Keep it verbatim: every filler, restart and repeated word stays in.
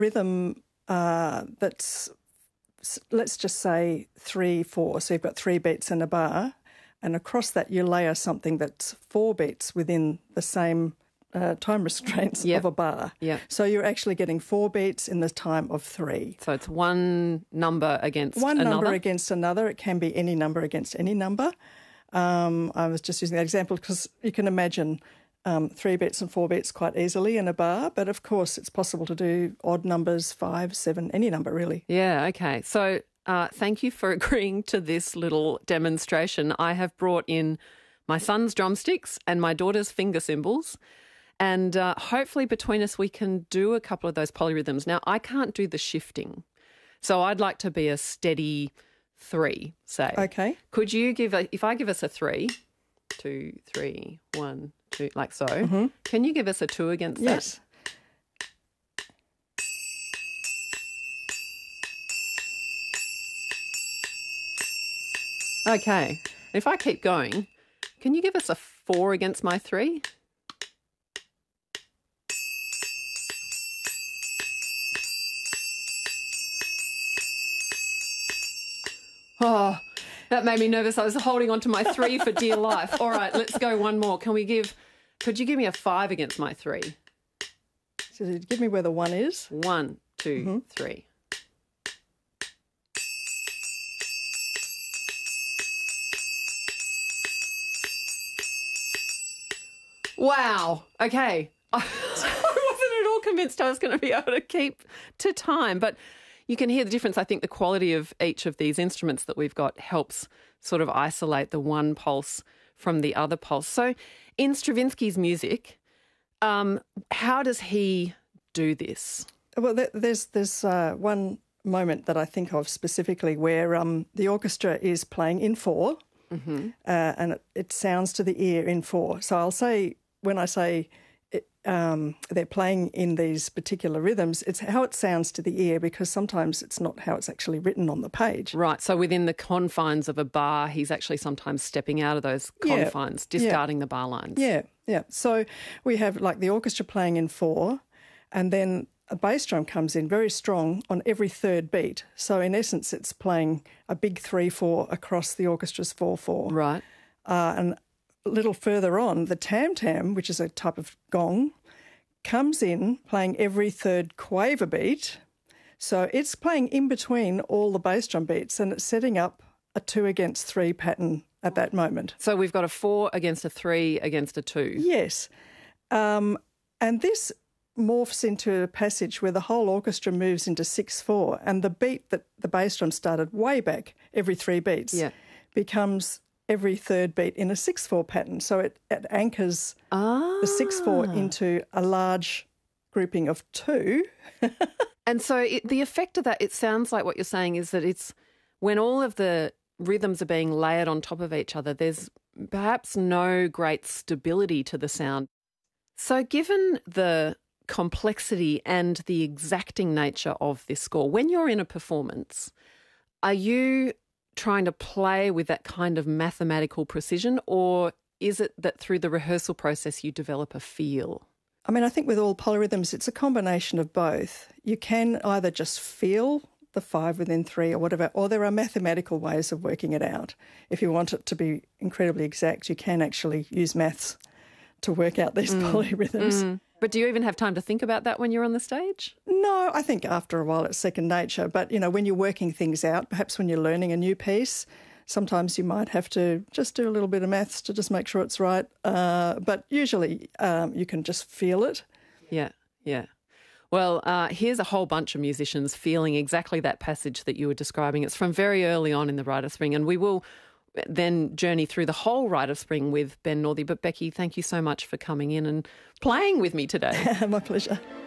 rhythm uh, that's, let's just say three, four. So you've got three beats in a bar, and across that you layer something that's four beats within the same uh, time restraints yep. of a bar. Yep. So you're actually getting four beats in the time of three. So it's one number against one another? One number against another. It can be any number against any number. Um, I was just using that example because you can imagine um, three beats and four beats quite easily in a bar, but of course it's possible to do odd numbers, five, seven, any number really. Yeah, okay. So uh, thank you for agreeing to this little demonstration. I have brought in my son's drumsticks and my daughter's finger cymbals, and uh, hopefully between us we can do a couple of those polyrhythms. Now, I can't do the shifting, so I'd like to be a steady three, say. Okay. Could you give a, if I give us a three, two, three, one, two, like so, mm-hmm. can you give us a two against yes. that? Yes. Okay. If I keep going, can you give us a four against my three? Oh, that made me nervous. I was holding on to my three for dear life. All right, let's go one more. Can we give, could you give me a five against my three? So give me where the one is. One, two, mm-hmm. three. Wow. Okay. I wasn't at all convinced I was going to be able to keep to time, but you can hear the difference. I think the quality of each of these instruments that we've got helps sort of isolate the one pulse from the other pulse. So in Stravinsky's music, um, how does he do this? Well, there's there's uh, one moment that I think of specifically where um, the orchestra is playing in four, mm-hmm. uh, and it, it sounds to the ear in four. So I'll say, when I say it, um, they're playing in these particular rhythms, it's how it sounds to the ear, because sometimes it's not how it's actually written on the page. Right, so within the confines of a bar, he's actually sometimes stepping out of those confines, yeah. discarding yeah. the bar lines. Yeah, yeah. So we have like the orchestra playing in four, and then a bass drum comes in very strong on every third beat. So in essence, it's playing a big three four across the orchestra's four four. Right. Uh, and a little further on, the tam-tam, which is a type of gong, comes in playing every third quaver beat. So it's playing in between all the bass drum beats, and it's setting up a two against three pattern at that moment. So we've got a four against a three against a two. Yes. Um, and this morphs into a passage where the whole orchestra moves into six four, and the beat that the bass drum started way back every three beats yeah. becomes every third beat in a six four pattern. So it, it anchors ah. the six four into a large grouping of two. And so it, the effect of that, it sounds like what you're saying is that it's when all of the rhythms are being layered on top of each other, there's perhaps no great stability to the sound. So given the complexity and the exacting nature of this score, when you're in a performance, are you trying to play with that kind of mathematical precision, or is it that through the rehearsal process you develop a feel? I mean, I think with all polyrhythms, it's a combination of both. You can either just feel the five within three or whatever, or there are mathematical ways of working it out. If you want it to be incredibly exact, you can actually use maths to work out these mm. polyrhythms. Mm. But do you even have time to think about that when you're on the stage? No, I think after a while it's second nature. But, you know, when you're working things out, perhaps when you're learning a new piece, sometimes you might have to just do a little bit of maths to just make sure it's right. Uh, but usually um, you can just feel it. Yeah, yeah. Well, uh, here's a whole bunch of musicians feeling exactly that passage that you were describing. It's from very early on in the Rite of Spring, and we will then journey through the whole Rite of Spring with Ben Northey. But Becky, thank you so much for coming in and playing with me today. My pleasure.